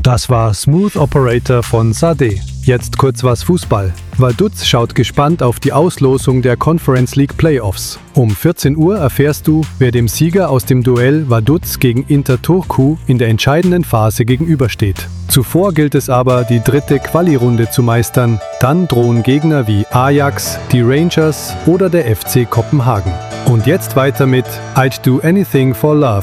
Das war Smooth Operator von Sade. Jetzt kurz was Fußball. Vaduz schaut gespannt auf die Auslosung der Conference League Playoffs. Um 14 Uhr erfährst du, wer dem Sieger aus dem Duell Vaduz gegen Inter Turku in der entscheidenden Phase gegenübersteht. Zuvor gilt es aber, die dritte Quali-Runde zu meistern. Dann drohen Gegner wie Ajax, die Rangers oder der FC Kopenhagen. Und jetzt weiter mit I'd Do Anything for Love